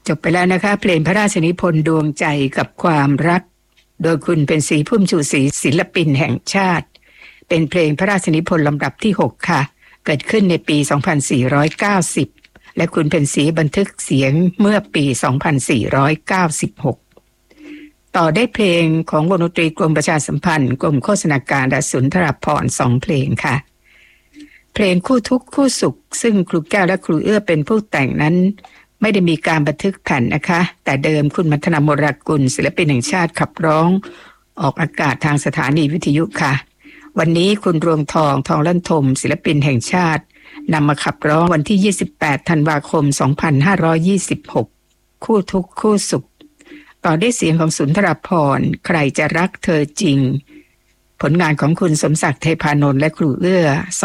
จบไปแล้วนะคะเพลงพระราชนิพนธ์ดวงใจกับความรักโดยคุณเป็นศรีพุ่มชูศรีศิลปินแห่งชาติเป็นเพลงพระราชนิพนธ์ลำดับที่6ค่ะเกิดขึ้นในปี 2490 และคุณเป็นศรีบันทึกเสียงเมื่อปี 2496 ต่อได้เพลงของวงดนตรีกรมประชาสัมพันธ์กรมโฆษณาการและสุนทรภรณ์2เพลงค่ะเพลงคู่ทุกข์คู่สุขซึ่งครูแก้วและครูเอื้อเป็นผู้แต่งนั้นไม่ได้มีการบันทึกแผ่นนะคะแต่เดิมคุณมัทนามรกุลศิลปินแห่งชาติขับร้องออกอากาศทางสถานีวิทยุค่ะวันนี้คุณรวงทองทองลั่นธมศิลปินแห่งชาตินำมาขับร้องวันที่28ธันวาคม2526คู่ทุกข์คู่สุขต่อด้วยเสียงของสุนทรภรณ์ใครจะรักเธอจริงผลงานของคุณสมศักดิ์เทพานนท์และครูเอื้อ